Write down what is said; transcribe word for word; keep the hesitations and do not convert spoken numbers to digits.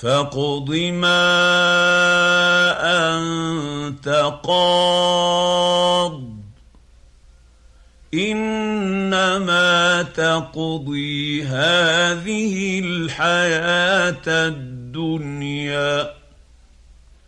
فاقض ما أنت قاض إنما تقضي هذه الحياة الدنيا